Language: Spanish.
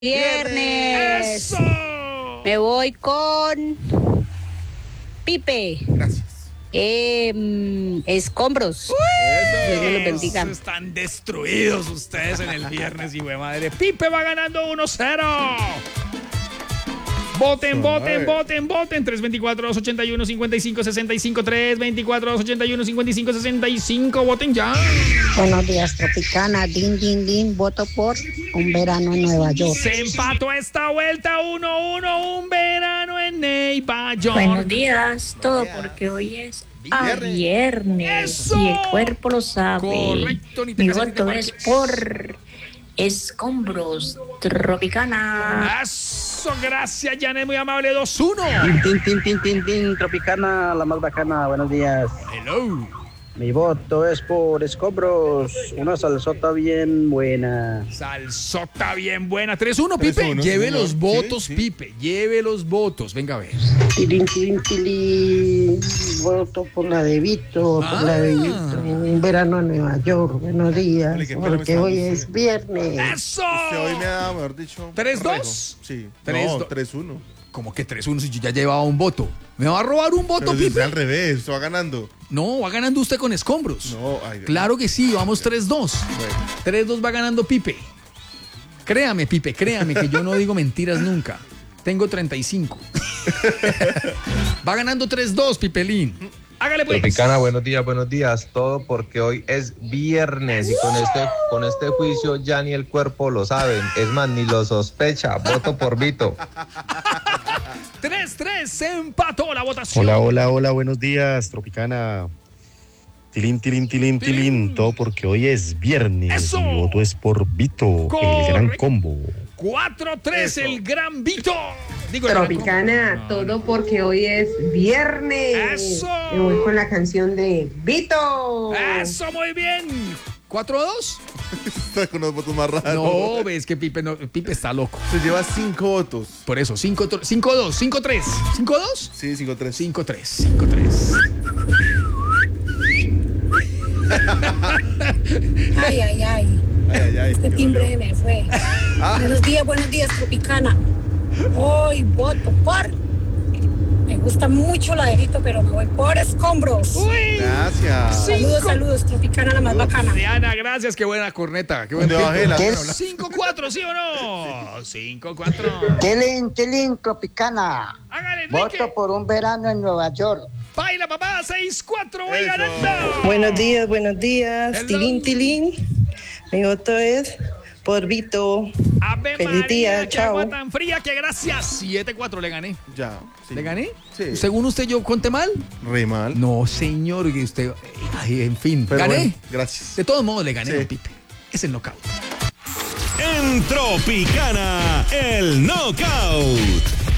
Viernes. ¡Eso! Me voy con Pipe. Gracias. Escombros. Dios me los bendiga. Están destruidos ustedes en el viernes, hijo de madre. Pipe va ganando 1-0. Voten. 324-281-5565. 324-281-5565. Voten ya. Buenos días, Tropicana. Din. Voto por un verano en Nueva York. Se empató esta vuelta 1-1. Un verano en Nueva York. Buenos días, todo porque hoy es viernes ¡Eso! y el cuerpo lo sabe. Correcto, ni te Mi cases ni te voto es marches. por Escombros Tropicana. Eso, gracias, Janet, muy amable. 2-1. Tin, Tropicana, la más bacana, buenos días. Hello. Mi voto es por Escombros, una salsota bien buena. Salsota bien buena. 3-1, Pipe. 3-1, Lleve señor. los votos, Sí. Pipe. Lleve los votos. Venga a ver. Tilín. Voto por la de Vito, por la de Vito. Un verano en Nueva York. Buenos días, Ole, qué pena me porque está hoy dando, es sí. viernes. ¡Eso! Hoy me da, mejor dicho, 3-2. rejo. Sí. 3-2. No, 3-1. ¿Cómo que 3-1 si yo ya llevaba un voto? ¿Me va a robar un voto, Pero si Pipe? está al revés, usted va ganando. No, va ganando usted con Escombros. No, ay, Claro que sí, vamos 3-2. Bueno. 3-2 va ganando Pipe. Créame, Pipe, créame que yo no digo mentiras nunca. Tengo 35. Va ganando 3-2, Pipelín. Hágale pues. Tropicana, buenos días. Todo porque hoy es viernes y con este juicio ya ni el cuerpo lo saben. Es más, ni lo sospecha. Voto por Vito. 3-3, se empató la votación. Hola, buenos días, Tropicana. Tilín. Todo porque hoy es viernes. ¡Eso! Mi voto es por Vito, el gran Correcto. combo. 4-3, Eso. el gran Vito. Digo, el gran Tropicana, combo. todo porque hoy es viernes. ¡Eso! Me voy con la canción de Vito. Eso, muy bien. 4-2. Está con los votos más raros. No, ves que Pipe, no, Pipe está loco. Se lleva 5 votos. Por eso, 5-2, 5-3. ¿5-2? Sí, 5-3. 5-3. Ay. Este timbre me fue. Buenos días, Tropicana. Hoy voto por. Me gusta mucho la de Vito, pero me voy por Escombros. Uy. Gracias. Sí. Saludos, Tropicana, la más bacana. Diana, gracias, qué buena corneta. Qué buen ¿Dónde bajé la- pito. 5-4, ¿sí o no? 5-4. Tilín, Tropicana. Hágale, Enrique. Voto por un verano en Nueva York. Baila, papá, 6-4, voy Eso. ganando. Buenos días. Hello. Tilín. Mi voto es por Vito. Ave Feliz María, día, qué chao. agua tan fría, que gracias. 7-4, le gané. Ya. Sí. ¿Le gané? Sí. Según usted, yo conté mal. Re mal. No, señor, que usted. Ay, en fin, Pero gané. bueno, gracias. De todos modos, le gané, Sí. don Pipe. Es el knockout. En Tropicana, el knockout.